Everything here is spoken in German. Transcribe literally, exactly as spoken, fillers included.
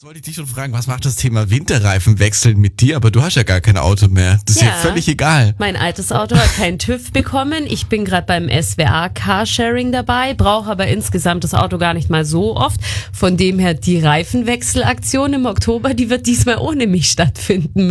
Wollte ich dich schon fragen, was macht das Thema Winterreifenwechseln mit dir? Aber du hast ja gar kein Auto mehr. Das ist ja, ja völlig egal. Mein altes Auto hat keinen TÜV bekommen. Ich bin gerade beim S W A Carsharing dabei, brauche aber insgesamt das Auto gar nicht mal so oft. Von dem her die Reifenwechselaktion im Oktober, die wird diesmal ohne mich stattfinden müssen.